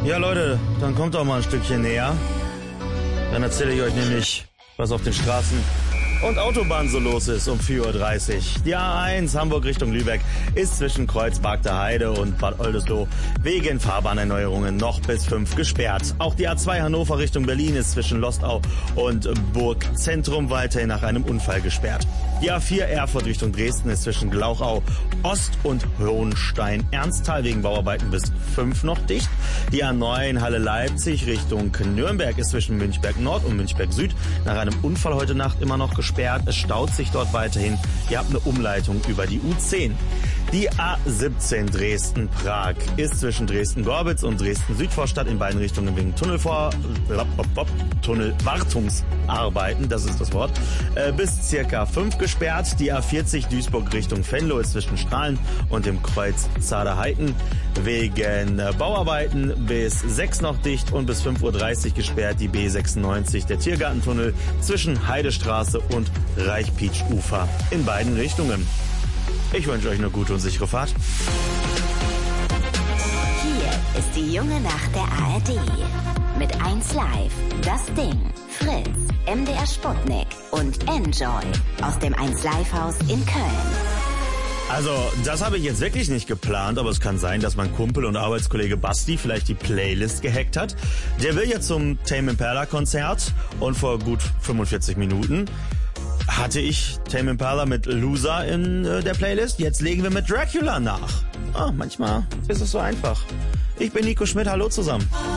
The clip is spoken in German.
Ja, Leute, dann kommt doch mal ein Stückchen näher. Dann erzähle ich euch nämlich, was auf den Straßen und Autobahnen so los ist um 4:30 Uhr. Die A1 Hamburg Richtung Lübeck ist zwischen Kreuzberg Heide und Bad Oldesloe wegen Fahrbahnerneuerungen noch bis 5 gesperrt. Auch die A2 Hannover Richtung Berlin ist zwischen Lostau und Burgzentrum weiterhin nach einem Unfall gesperrt. Die A4 Erfurt Richtung Dresden ist zwischen Glauchau Ost und Hohenstein-Ernsthal wegen Bauarbeiten bis 5 noch dicht. Die A9 Halle Leipzig Richtung Nürnberg ist zwischen Münchberg Nord und Münchberg Süd nach einem Unfall heute Nacht immer noch gesperrt. Es staut sich dort weiterhin. Ihr habt eine Umleitung über die U10. Die A17 Dresden-Prag ist zwischen Dresden-Gorbitz und Dresden-Südvorstadt in beiden Richtungen wegen Tunnelwartungsarbeiten, das ist das Wort, bis circa 5 gesperrt. Die A40 Duisburg Richtung Venlo ist zwischen Strahlen und dem Kreuz Zaderheiten wegen Bauarbeiten bis 6 noch dicht und bis 5:30 Uhr gesperrt. Die B96 der Tiergartentunnel zwischen Heidestraße und Reichpietsch-Ufer in beiden Richtungen. Ich wünsche euch eine gute und sichere Fahrt. Hier ist die junge Nacht der ARD. Mit 1 Live, Das Ding, Fritz, MDR Sputnik und Enjoy aus dem 1 Live Haus in Köln. Also, das habe ich jetzt wirklich nicht geplant, aber es kann sein, dass mein Kumpel und Arbeitskollege Basti vielleicht die Playlist gehackt hat. Der will jetzt zum Tame Impala Konzert und vor gut 45 Minuten hatte ich Tame Impala mit Loser in der Playlist. Jetzt legen wir mit Dracula nach. Manchmal ist es so einfach. Ich bin Nico Schmidt, hallo zusammen.